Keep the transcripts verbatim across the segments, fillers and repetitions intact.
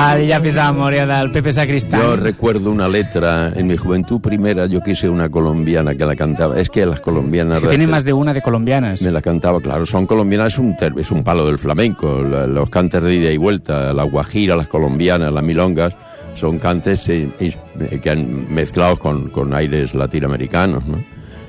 al lápiz de la memoria del Pepe Sacristán. Yo recuerdo una letra en mi juventud primera, yo quise una colombiana que la cantaba. Es que las colombianas... Si tiene más de una de colombianas. Me la cantaba, claro, son colombianas, es un, ter, es un palo del flamenco. La, los cantes de ida y vuelta, la guajira, las colombianas, las milongas, son cantes eh, eh, que han mezclados con, con aires latinoamericanos, ¿no?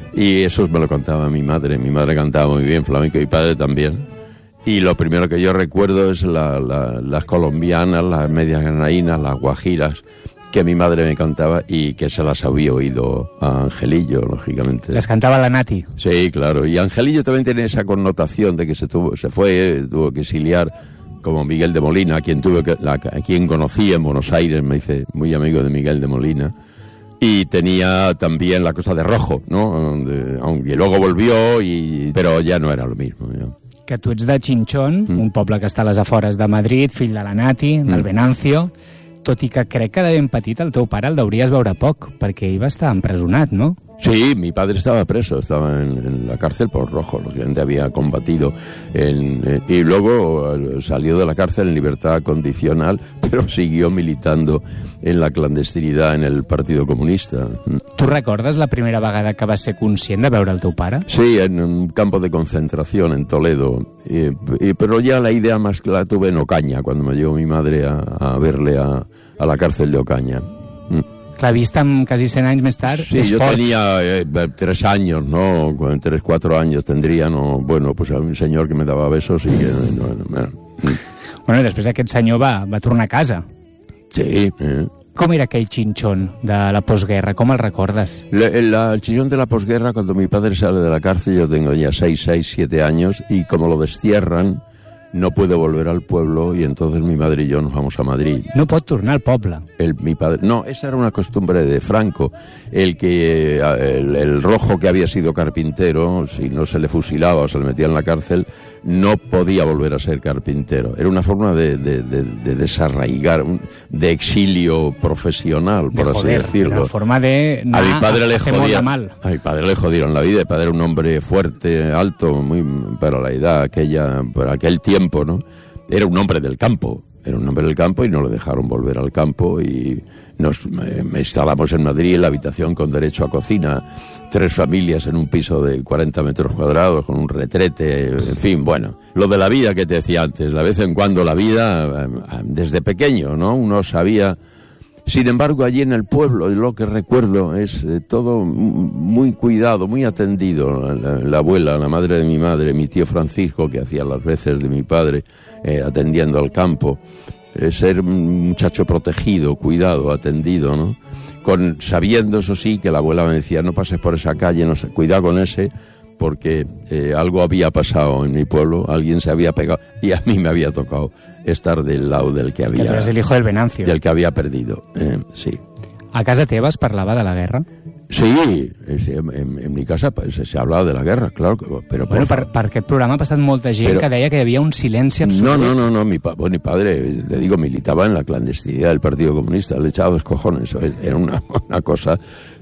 Y eso me lo cantaba mi madre. Mi madre cantaba muy bien flamenco y mi padre también. Y lo primero que yo recuerdo es la, la, las colombianas, las medias granadinas, las guajiras, que mi madre me cantaba y que se las había oído a Angelillo, lógicamente. Las cantaba la Nati. Sí, claro. Y Angelillo también tiene esa connotación de que se tuvo, se fue, tuvo que exiliar, como Miguel de Molina, a quien, tuve que, la, a quien conocí en Buenos Aires, me hice muy amigo de Miguel de Molina. Y tenía también la cosa de Rojo, ¿no? Donde, aunque luego volvió, y, pero ya no era lo mismo, ya. Que tu ets de Chinchón, mm. un poble que està a les afores de Madrid, fill de la Nati, del mm. Venancio, tot i que crec que de ben petit el teu pare el deuries veure poc, perquè ell va estar empresonat, no? Sí, mi padre estaba preso, estaba en, en la cárcel por Rojo, lógicamente había combatido en, eh, y luego salió de la cárcel en libertad condicional, pero siguió militando en la clandestinidad en el Partido Comunista. Tu recordes la primera vegada que vas ser conscient de veure el teu pare? Sí, en un campo de concentración en Toledo, y, y, pero ya la idea más clara tuve en Ocaña, cuando me llevó mi madre a, a verle a, a la cárcel de Ocaña. Mm. La vista casi cien anys més tard sí, és yo fort. tenía eh, tres años, ¿no? Tres, cuatro años tendría, ¿no? Bueno, pues a un señor que me daba besos y que... No, no, no. Bueno, després aquest senyor va, va tornar a casa. Sí. Eh. Com era aquell Chinchón de la posguerra? Com el recordes? La, la, el Chinchón de la posguerra, cuando mi padre sale de la cárcel, yo tengo ya seis, seis, siete años, y como lo destierran, no puede volver al pueblo, y entonces mi madre y yo nos vamos a Madrid. No pot tornar al poble. El, mi padre, no, esa era una costumbre de Franco. El que el, el Rojo, que había sido carpintero, si no se le fusilaba o se le metía en la cárcel, no podía volver a ser carpintero. Era una forma de, de, de, de desarraigar, de exilio profesional, por de así joder, decirlo. Una forma de a mi padre le jodían, mal. A mi padre le jodieron la vida. Mi padre era un hombre fuerte, alto, muy para la edad aquella, para aquel tiempo, ¿no? Era un hombre del campo. Era un hombre del campo y no lo dejaron volver al campo, y nos eh, instalamos en Madrid en la habitación con derecho a cocina, tres familias en un piso de cuarenta metros cuadrados con un retrete, en fin, bueno, lo de la vida que te decía antes, de vez en cuando la vida, eh, desde pequeño, ¿no? Uno sabía. Sin embargo, allí en el pueblo, lo que recuerdo es eh, todo muy cuidado, muy atendido. La, la abuela, la madre de mi madre, mi tío Francisco, que hacía las veces de mi padre, eh, atendiendo al campo. Eh, ser un muchacho protegido, cuidado, atendido, ¿no? Con, sabiendo, eso sí, que la abuela me decía, no pases por esa calle, no sé, cuidado con ese, porque eh, algo había pasado en mi pueblo, alguien se había pegado, y a mí me había tocado estar del lado del que había... Que tú eres el hijo del Venancio. Del que había perdido, eh, sí. A casa teva es parlava de la guerra? Sí, en, en, en mi casa se, se hablaba de la guerra, claro. Pero bueno, per, per aquest programa ha passat molta gent pero, que deia que hi havia un silenci absolut. No, no, no, no mi, pa, bueno, mi padre, te digo, militaba en la clandestinidad del Partido Comunista, le echaba dos cojones, era una, una cosa...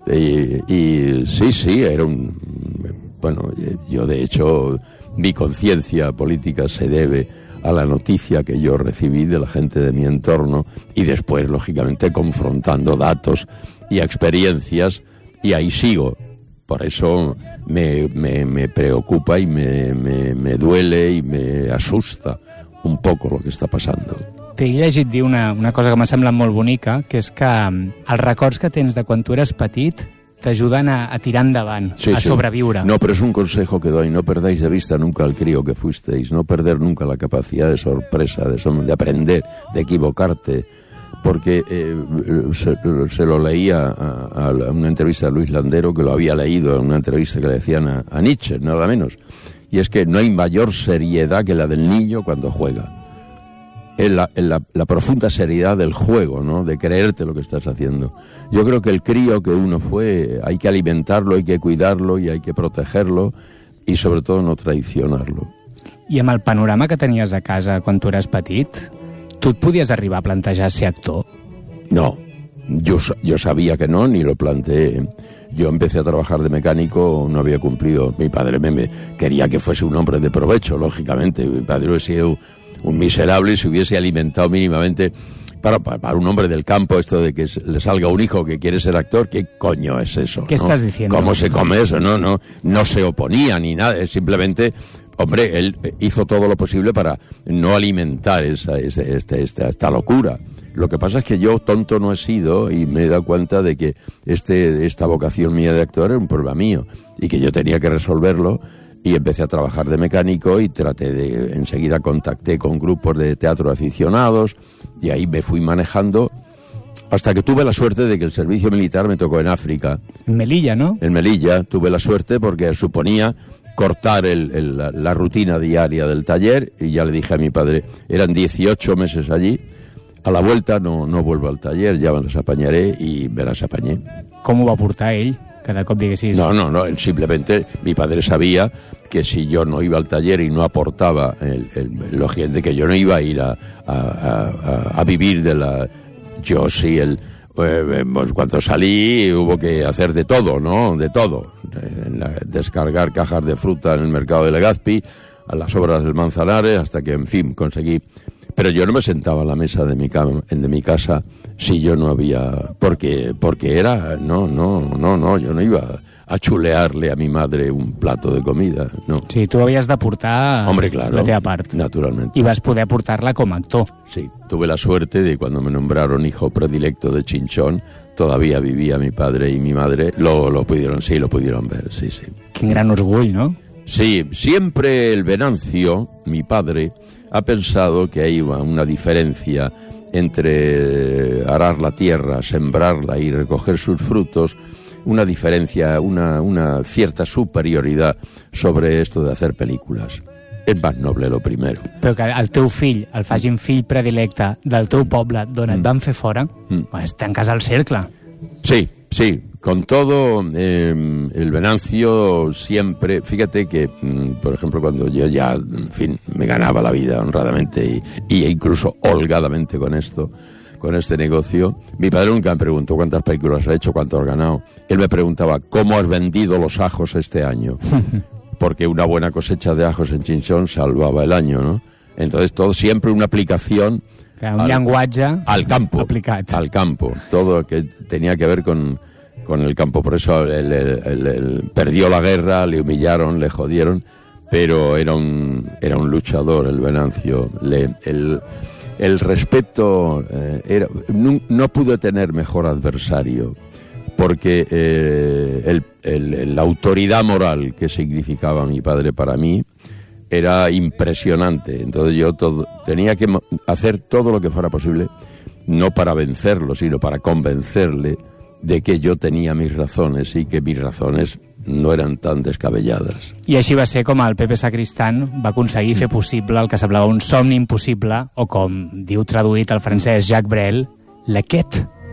Y, y sí, sí, era un... Bueno, yo de hecho, mi conciencia política se debe a la noticia que yo recibí de la gente de mi entorno, y después, lógicamente, confrontando datos y experiencias, y ahí sigo. Por eso me, me, me preocupa y me, me, me duele y me asusta un poco lo que està passant. T'he llegit dir una, una cosa que m'ha semblat molt bonica, que és que els records que tens de quan tu eres petit t'ayudan a, a tirar endavant, sí, a sí. sobreviure. No, pero es un consejo que doy, no perdáis de vista nunca al crío que fuisteis, no perder nunca la capacidad de sorpresa, de, de aprender, de equivocarte, porque eh, se, se lo leía a, a una entrevista de Luis Landero, que lo había leído en una entrevista que le hacían a, a Nietzsche, nada menos, y es que no hay mayor seriedad que la del niño cuando juega. En la, en la, la profunda seriedad del juego, ¿no? De creerte lo que estás haciendo. Yo creo que el crío que uno fue, hay que alimentarlo, hay que cuidarlo y hay que protegerlo, y sobre todo no traicionarlo. I amb el panorama que tenies a casa quan tu eres petit, tu et podies arribar a plantejar ser actor? No, yo, yo sabía que no, ni lo planteé. Yo empecé a trabajar de mecánico, no había cumplido. Mi padre me, me quería que fuese un hombre de provecho, lógicamente. Mi padre hubiese sido un miserable si hubiese alimentado mínimamente Para, para un hombre del campo, esto de que le salga un hijo que quiere ser actor, ¿qué coño es eso? ¿Qué ¿no? estás diciendo? ¿Cómo se come eso? No, no, no se oponía ni nada, es simplemente... Hombre, él hizo todo lo posible para no alimentar esa, esa, esta, esta, esta locura. Lo que pasa es que yo tonto no he sido y me he dado cuenta de que este, esta vocación mía de actor era un problema mío y que yo tenía que resolverlo, y empecé a trabajar de mecánico y traté de... Enseguida contacté con grupos de teatro aficionados y ahí me fui manejando hasta que tuve la suerte de que el servicio militar me tocó en África. En Melilla, ¿no? En Melilla tuve la suerte porque suponía cortar el, el, la, la rutina diaria del taller, y ya le dije a mi padre, eran dieciocho meses allí, a la vuelta no, no vuelvo al taller, ya me las apañaré, y me las apañé. Com ho va portar ell, cada cop diguessis? No, no, no, simplemente mi padre sabía que si yo no iba al taller y no aportaba, el, el, lo gente que yo no iba a ir a, a, a, a vivir de la... Yo sí, el... Eh, pues cuando salí hubo que hacer de todo, ¿no? De todo. En la, descargar cajas de fruta en el mercado de Legazpi, a las obras del Manzanares, hasta que, en fin, conseguí. Pero yo no me sentaba a la mesa de mi, cama, de mi casa si yo no había... Porque, porque era... No, no, no, no, yo no iba a chulearle a mi madre un plato de comida, no. Sí, tu havies de portar Hombre, claro, la teva part. Naturalmente. I vas poder portar-la com a actor. Sí, tuve la suerte de cuando me nombraron hijo predilecto de Chinchón, todavía vivía mi padre y mi madre, lo, lo pudieron, sí, lo pudieron ver, sí, sí. Quin gran orgull, ¿no? Sí, siempre el Venancio, mi padre, ha pensado que hay una diferencia entre arar la tierra, sembrarla y recoger sus frutos, una diferencia, una, una cierta superioridad sobre esto de hacer películas. És més noble lo primero. Però que el teu fill el facin fill predilecte del teu poble d'on mm. et van fer fora, mm. pues tanques el cercle. Sí, sí. Con todo, eh, el Venancio siempre... Fíjate que, por ejemplo, cuando yo ya, en fin, me ganaba la vida honradamente y, y incluso holgadamente con esto, con este negocio, mi padre nunca me preguntó cuántas películas has hecho, cuánto has ganado. Él me preguntaba, ¿cómo has vendido los ajos este año? Porque una buena cosecha de ajos en Chinchón salvaba el año, ¿no? Entonces, todo siempre una aplicación... Un al, llenguatge al campo, aplicat. Al campo. Todo que tenía que ver con... con el campo, por eso él, él, él, él perdió la guerra, le humillaron, le jodieron, pero era un, era un luchador, el Venancio. Le, el, el respeto, eh, era, no, no pude tener mejor adversario, porque eh, el, el, la autoridad moral que significaba mi padre para mí era impresionante. Entonces yo todo, tenía que hacer todo lo que fuera posible, no para vencerlo, sino para convencerle de que yo tenía mis razones y que mis razones no eren tan descabelladas. I així va ser com el Pepe Sacristán va aconseguir fer possible el que semblava un somni impossible, o com diu traduït al francès Jacques Brel, la quête